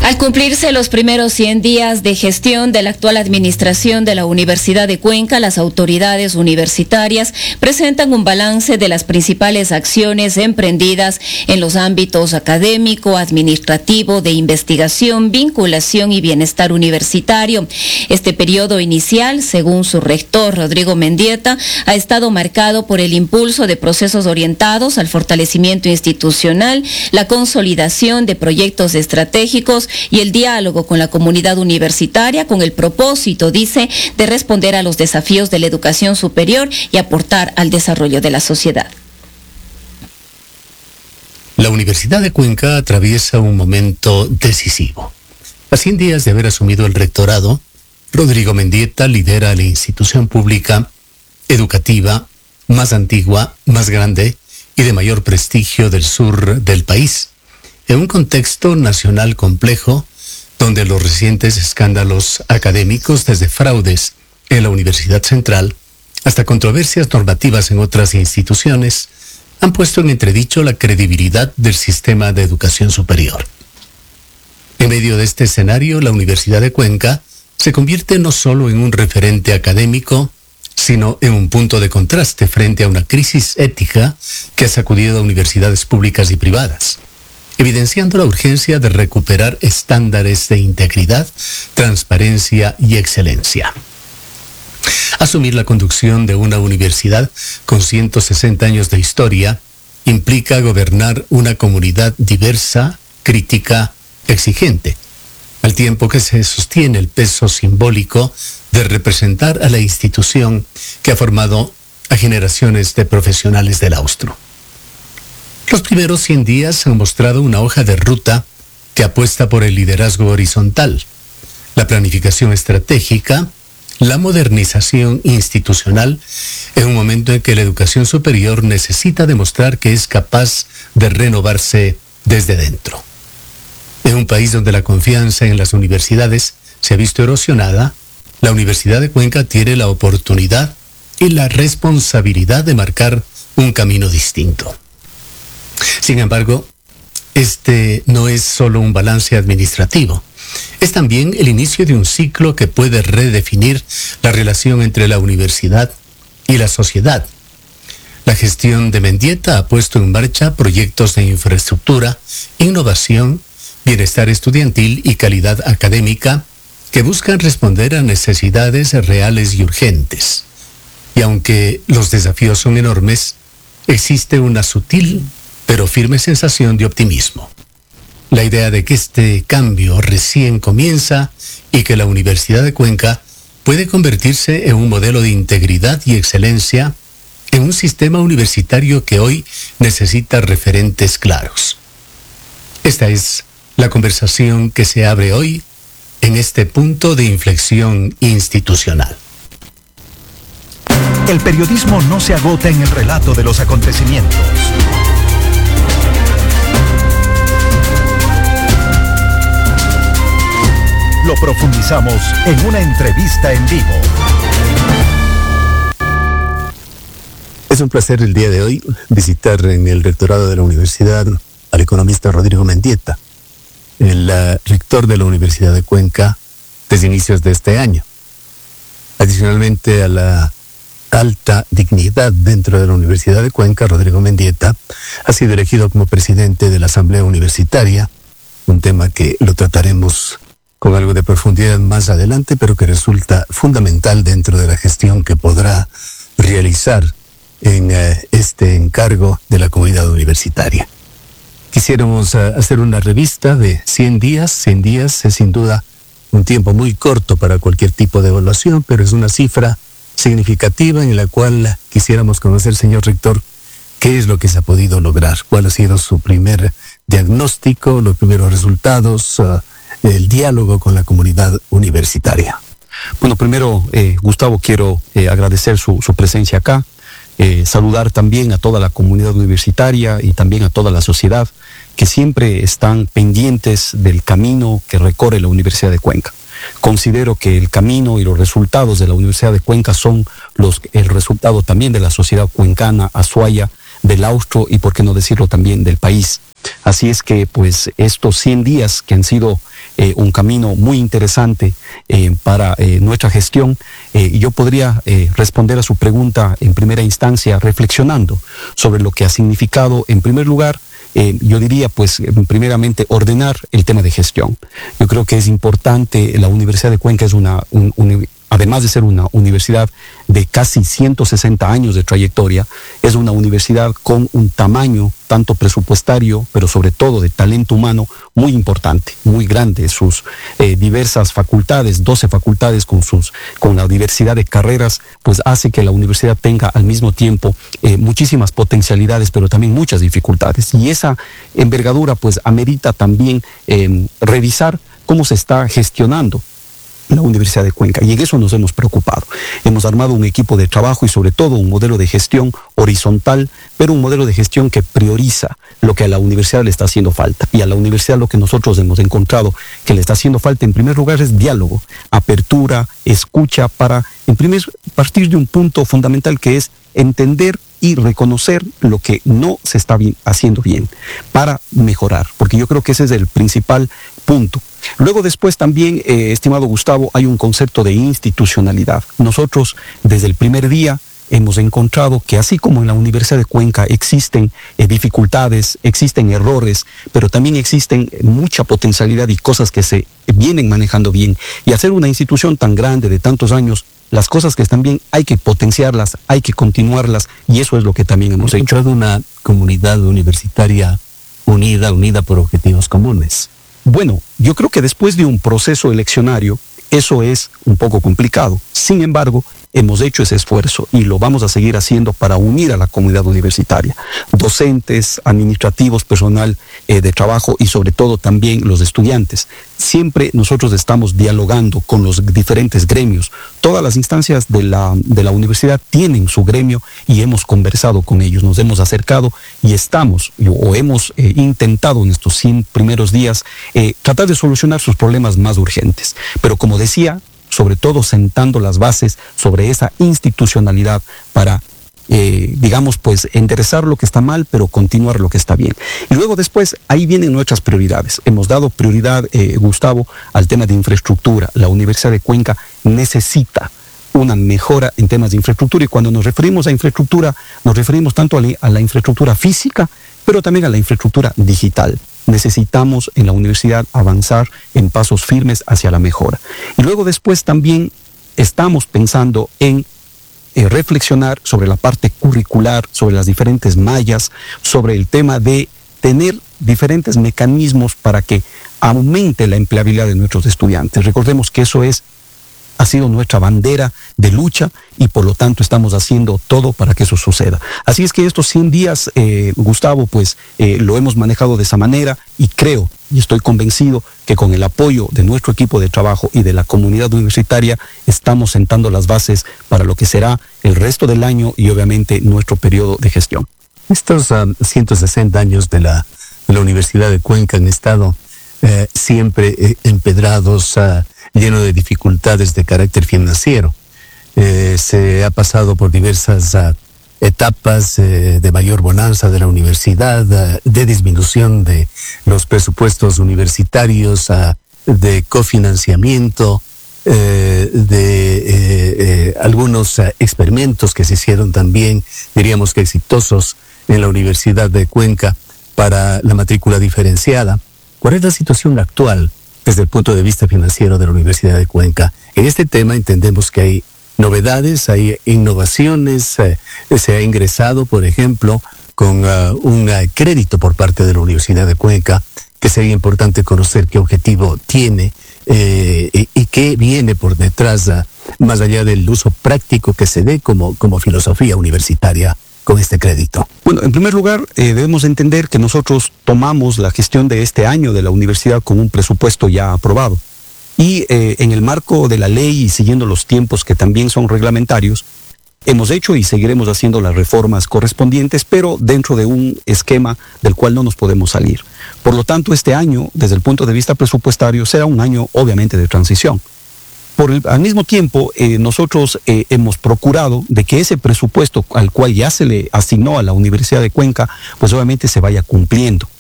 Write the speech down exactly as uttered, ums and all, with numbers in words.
Al cumplirse los primeros cien días de gestión de la actual administración de la Universidad de Cuenca, las autoridades universitarias presentan un balance de las principales acciones emprendidas en los ámbitos académico, administrativo, de investigación, vinculación y bienestar universitario. Este periodo inicial, según su rector Rodrigo Mendieta, ha estado marcado por el impulso de procesos orientados al fortalecimiento institucional, la consolidación de proyectos estratégicos y el diálogo con la comunidad universitaria con el propósito, dice, de responder a los desafíos de la educación superior y aportar al desarrollo de la sociedad. La Universidad de Cuenca atraviesa un momento decisivo. A cien días de haber asumido el rectorado, Rodrigo Mendieta lidera la institución pública, educativa, más antigua, más grande y de mayor prestigio del sur del país, en un contexto nacional complejo donde los recientes escándalos académicos, desde fraudes en la Universidad Central hasta controversias normativas en otras instituciones, han puesto en entredicho la credibilidad del sistema de educación superior. En medio de este escenario, la Universidad de Cuenca se convierte no solo en un referente académico, sino en un punto de contraste frente a una crisis ética que ha sacudido a universidades públicas y privadas, evidenciando la urgencia de recuperar estándares de integridad, transparencia y excelencia. Asumir la conducción de una universidad con ciento sesenta años de historia implica gobernar una comunidad diversa, crítica, exigente, al tiempo que se sostiene el peso simbólico de representar a la institución que ha formado a generaciones de profesionales del austro. Los primeros cien días han mostrado una hoja de ruta que apuesta por el liderazgo horizontal, la planificación estratégica, la modernización institucional, en un momento en que la educación superior necesita demostrar que es capaz de renovarse desde dentro. En un país donde la confianza en las universidades se ha visto erosionada, la Universidad de Cuenca tiene la oportunidad y la responsabilidad de marcar un camino distinto. Sin embargo, este no es solo un balance administrativo, es también el inicio de un ciclo que puede redefinir la relación entre la universidad y la sociedad. La gestión de Mendieta ha puesto en marcha proyectos de infraestructura, innovación, bienestar estudiantil y calidad académica que buscan responder a necesidades reales y urgentes. Y aunque los desafíos son enormes, existe una sutil pero firme sensación de optimismo. La idea de que este cambio recién comienza y que la Universidad de Cuenca puede convertirse en un modelo de integridad y excelencia en un sistema universitario que hoy necesita referentes claros. Esta es la conversación que se abre hoy en este punto de inflexión institucional. El periodismo no se agota en el relato de los acontecimientos. Lo profundizamos en una entrevista en vivo. Es un placer el día de hoy visitar en el rectorado de la universidad al economista Rodrigo Mendieta, el uh, rector de la Universidad de Cuenca desde inicios de este año. Adicionalmente a la alta dignidad dentro de la Universidad de Cuenca, Rodrigo Mendieta ha sido elegido como presidente de la Asamblea Universitaria, un tema que lo trataremos con algo de profundidad más adelante, pero que resulta fundamental dentro de la gestión que podrá realizar en uh, este encargo de la comunidad universitaria. Quisiéramos uh, hacer una revista de cien días. cien días es sin duda un tiempo muy corto para cualquier tipo de evaluación, pero es una cifra significativa en la cual quisiéramos conocer, señor rector, qué es lo que se ha podido lograr, cuál ha sido su primer diagnóstico, los primeros resultados, uh, el diálogo con la comunidad universitaria. Bueno, primero, eh, Gustavo, quiero eh, agradecer su, su presencia acá, eh, saludar también a toda la comunidad universitaria y también a toda la sociedad que siempre están pendientes del camino que recorre la Universidad de Cuenca. Considero que el camino y los resultados de la Universidad de Cuenca son los, el resultado también de la sociedad cuencana, azuaya, del austro y, por qué no decirlo, también del país. Así es que, pues, estos cien días que han sido eh, un camino muy interesante eh, para eh, nuestra gestión. Eh, y yo podría eh, responder a su pregunta en primera instancia reflexionando sobre lo que ha significado, en primer lugar, Eh, yo diría, pues, primeramente, ordenar el tema de gestión. Yo creo que es importante, la Universidad de Cuenca es una, un, un, además de ser una universidad de casi ciento sesenta años de trayectoria, es una universidad con un tamaño, tanto presupuestario, pero sobre todo de talento humano, muy importante, muy grande. Sus eh, diversas facultades, doce facultades con, sus, con la diversidad de carreras, pues hace que la universidad tenga al mismo tiempo eh, muchísimas potencialidades, pero también muchas dificultades. Y esa envergadura, pues, amerita también eh, revisar cómo se está gestionando la Universidad de Cuenca, y en eso nos hemos preocupado. Hemos armado un equipo de trabajo y sobre todo un modelo de gestión horizontal, pero un modelo de gestión que prioriza lo que a la universidad le está haciendo falta. Y a la universidad lo que nosotros hemos encontrado que le está haciendo falta en primer lugar es diálogo, apertura, escucha, para en primer partir de un punto fundamental que es entender y reconocer lo que no se está bien, haciendo bien para mejorar, porque yo creo que ese es el principal punto. Luego después también, eh, estimado Gustavo, hay un concepto de institucionalidad. Nosotros desde el primer día hemos encontrado que así como en la Universidad de Cuenca existen eh, dificultades, existen errores, pero también existen mucha potencialidad y cosas que se vienen manejando bien. Y hacer una institución tan grande de tantos años, las cosas que están bien hay que potenciarlas, hay que continuarlas, y eso es lo que también hemos hecho. Encontrado una comunidad universitaria unida, unida por objetivos comunes. Bueno, yo creo que después de un proceso eleccionario, eso es un poco complicado. Sin embargo, hemos hecho ese esfuerzo y lo vamos a seguir haciendo para unir a la comunidad universitaria. Docentes, administrativos, personal eh, de trabajo y sobre todo también los estudiantes. Siempre nosotros estamos dialogando con los diferentes gremios. Todas las instancias de la, de la universidad tienen su gremio y hemos conversado con ellos, nos hemos acercado y estamos o hemos eh, intentado en estos cien primeros días eh, tratar de solucionar sus problemas más urgentes. Pero como decía, sobre todo sentando las bases sobre esa institucionalidad para, eh, digamos, pues enderezar lo que está mal, pero continuar lo que está bien. Y luego después, ahí vienen nuestras prioridades. Hemos dado prioridad, eh, Gustavo, al tema de infraestructura. La Universidad de Cuenca necesita una mejora en temas de infraestructura, y cuando nos referimos a infraestructura, nos referimos tanto a la, a la infraestructura física, pero también a la infraestructura digital. Necesitamos en la universidad avanzar en pasos firmes hacia la mejora. Y luego después también estamos pensando en eh, reflexionar sobre la parte curricular, sobre las diferentes mallas, sobre el tema de tener diferentes mecanismos para que aumente la empleabilidad de nuestros estudiantes. Recordemos que eso es ha sido nuestra bandera de lucha y por lo tanto estamos haciendo todo para que eso suceda. Así es que estos cien días, eh, Gustavo, pues eh, lo hemos manejado de esa manera y creo y estoy convencido que con el apoyo de nuestro equipo de trabajo y de la comunidad universitaria estamos sentando las bases para lo que será el resto del año y obviamente nuestro periodo de gestión. Estos um, ciento sesenta años de la, de la Universidad de Cuenca han estado eh, siempre eh, empedrados, uh, lleno de dificultades de carácter financiero. Eh, se ha pasado por diversas uh, etapas eh, de mayor bonanza de la universidad, uh, de disminución de los presupuestos universitarios, uh, de cofinanciamiento, eh, de eh, eh, algunos uh, experimentos que se hicieron también, diríamos que exitosos, en la Universidad de Cuenca para la matrícula diferenciada. ¿Cuál es la situación actual desde el punto de vista financiero de la Universidad de Cuenca? En este tema entendemos que hay novedades, hay innovaciones, eh, se ha ingresado, por ejemplo, con uh, un uh, crédito por parte de la Universidad de Cuenca, que sería importante conocer qué objetivo tiene eh, y, y qué viene por detrás, uh, más allá del uso práctico que se dé como, como filosofía universitaria con este crédito. Bueno, en primer lugar, eh, debemos entender que nosotros tomamos la gestión de este año de la universidad con un presupuesto ya aprobado. Y eh, en el marco de la ley y siguiendo los tiempos que también son reglamentarios, hemos hecho y seguiremos haciendo las reformas correspondientes, pero dentro de un esquema del cual no nos podemos salir. Por lo tanto, este año, desde el punto de vista presupuestario, será un año obviamente de transición. Por el, al mismo tiempo, eh, nosotros eh, hemos procurado de que ese presupuesto al cual ya se le asignó a la Universidad de Cuenca, pues obviamente se vaya cumpliendo.